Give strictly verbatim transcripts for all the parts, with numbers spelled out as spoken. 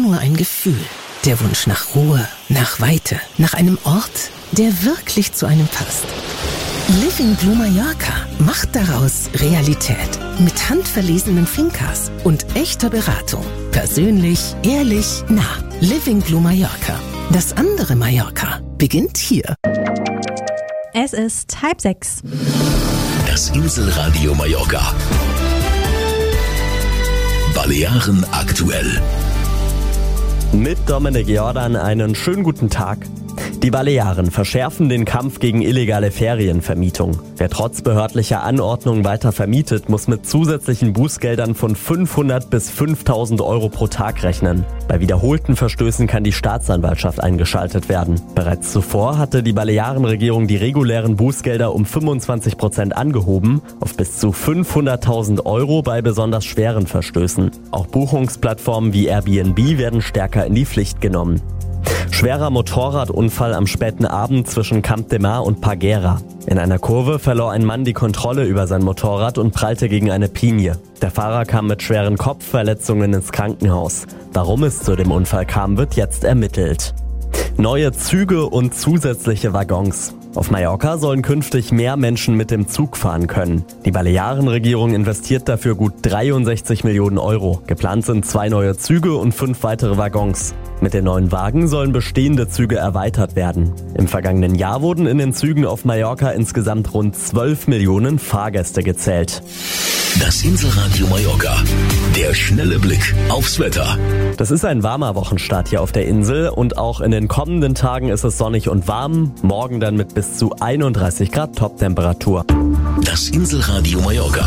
nur ein Gefühl. Der Wunsch nach Ruhe, nach Weite, nach einem Ort, der wirklich zu einem passt. Living Blue Mallorca macht daraus Realität. Mit handverlesenen Finkas und echter Beratung. Persönlich, ehrlich, nah. Living Blue Mallorca. Das andere Mallorca beginnt hier. Es ist halb sechs. Das Inselradio Mallorca. Balearen aktuell. Mit Dominik Jordan einen schönen guten Tag. Die Balearen verschärfen den Kampf gegen illegale Ferienvermietung. Wer trotz behördlicher Anordnung weiter vermietet, muss mit zusätzlichen Bußgeldern von fünfhundert bis fünftausend Euro pro Tag rechnen. Bei wiederholten Verstößen kann die Staatsanwaltschaft eingeschaltet werden. Bereits zuvor hatte die Balearenregierung die regulären Bußgelder um fünfundzwanzig Prozent angehoben, auf bis zu fünfhunderttausend Euro bei besonders schweren Verstößen. Auch Buchungsplattformen wie Airbnb werden stärker in die Pflicht genommen. Schwerer Motorradunfall am späten Abend zwischen Camp de Mar und Parguera. In einer Kurve verlor ein Mann die Kontrolle über sein Motorrad und prallte gegen eine Pinie. Der Fahrer kam mit schweren Kopfverletzungen ins Krankenhaus. Warum es zu dem Unfall kam, wird jetzt ermittelt. Neue Züge und zusätzliche Waggons. Auf Mallorca sollen künftig mehr Menschen mit dem Zug fahren können. Die Balearenregierung investiert dafür gut dreiundsechzig Millionen Euro. Geplant sind zwei neue Züge und fünf weitere Waggons. Mit den neuen Wagen sollen bestehende Züge erweitert werden. Im vergangenen Jahr wurden in den Zügen auf Mallorca insgesamt rund zwölf Millionen Fahrgäste gezählt. Das Inselradio Mallorca. Der schnelle Blick aufs Wetter. Das ist ein warmer Wochenstart hier auf der Insel und auch in den kommenden Tagen ist es sonnig und warm. Morgen dann mit bis zu einunddreißig Grad Toptemperatur. Das Inselradio Mallorca.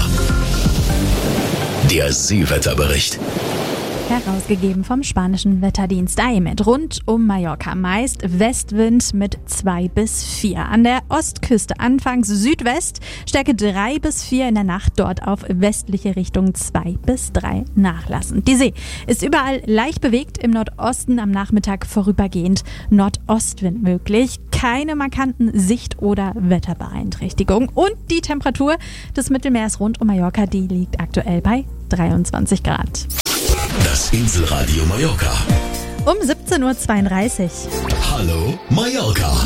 Der Seewetterbericht. Herausgegeben vom spanischen Wetterdienst A E M E T. Rund um Mallorca meist Westwind mit zwei bis vier. An der Ostküste anfangs Südwest, Stärke drei bis vier, in der Nacht dort auf westliche Richtung zwei bis drei nachlassend. Die See ist überall leicht bewegt, im Nordosten am Nachmittag vorübergehend Nordostwind möglich. Keine markanten Sicht- oder Wetterbeeinträchtigungen. Und die Temperatur des Mittelmeers rund um Mallorca, die liegt aktuell bei dreiundzwanzig Grad. Das Inselradio Mallorca. Um siebzehn Uhr zweiunddreißig. Hallo Mallorca.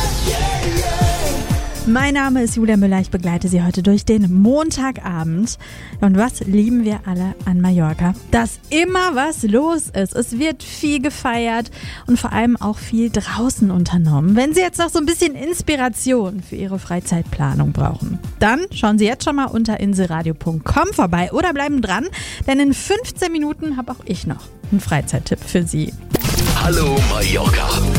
Mein Name ist Julia Müller, ich begleite Sie heute durch den Montagabend. Und was lieben wir alle an Mallorca? Dass immer was los ist. Es wird viel gefeiert und vor allem auch viel draußen unternommen. Wenn Sie jetzt noch so ein bisschen Inspiration für Ihre Freizeitplanung brauchen, dann schauen Sie jetzt schon mal unter inselradio punkt com vorbei oder bleiben dran, denn in fünfzehn Minuten habe auch ich noch einen Freizeittipp für Sie. Hallo Mallorca.